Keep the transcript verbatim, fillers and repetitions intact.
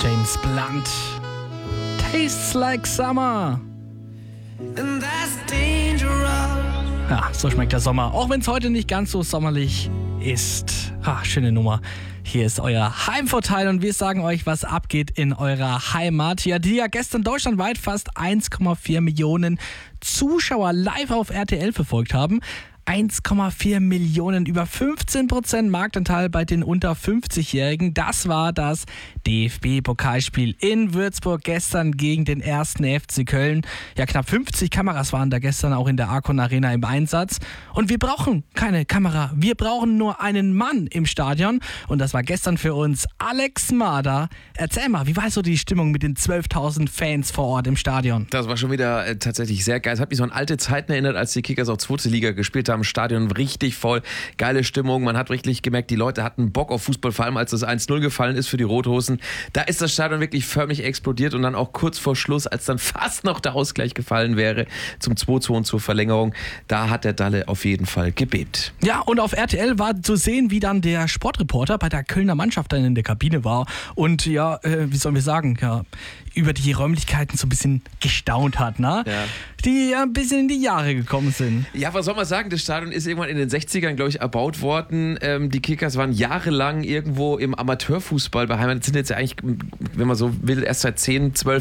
James Blunt. Tastes like summer. And that's dangerous. Ja, so schmeckt der Sommer. Auch wenn es heute nicht ganz so sommerlich ist. Ah, schöne Nummer. Hier ist euer Heimvorteil und wir sagen euch, was abgeht in eurer Heimat. Ja, die ja gestern deutschlandweit fast eins Komma vier Millionen Zuschauer live auf R T L verfolgt haben. eins Komma vier Millionen, über fünfzehn Prozent Marktanteil bei den unter fünfzigjährigen. Das war das D F B-Pokalspiel in Würzburg gestern gegen den ersten F C Köln. Ja, knapp fünfzig Kameras waren da gestern auch in der Arcon Arena im Einsatz. Und wir brauchen keine Kamera, wir brauchen nur einen Mann im Stadion. Und das war gestern für uns Alex Mader. Erzähl mal, wie war so die Stimmung mit den zwölftausend Fans vor Ort im Stadion? Das war schon wieder äh, tatsächlich sehr geil. Es hat mich so an alte Zeiten erinnert, als die Kickers auch zweite Liga gespielt haben. Im Stadion richtig voll, geile Stimmung. Man hat richtig gemerkt, die Leute hatten Bock auf Fußball, vor allem als das eins null gefallen ist für die Rothosen. Da ist das Stadion wirklich förmlich explodiert und dann auch kurz vor Schluss, als dann fast noch der Ausgleich gefallen wäre zum zwei zu und zur Verlängerung, da hat der Dalle auf jeden Fall gebebt. Ja, und auf R T L war zu sehen, wie dann der Sportreporter bei der Kölner Mannschaft dann in der Kabine war und ja, äh, wie sollen wir sagen, ja, über die Räumlichkeiten so ein bisschen gestaunt hat, ne? Ja. Die ja ein bisschen in die Jahre gekommen sind. Ja, was soll man sagen? Das Stadion ist irgendwann in den sechzigern, glaube ich, erbaut worden. Ähm, die Kickers waren jahrelang irgendwo im Amateurfußball beheimatet. Sind jetzt ja eigentlich, wenn man so will, erst seit zehn, zwölf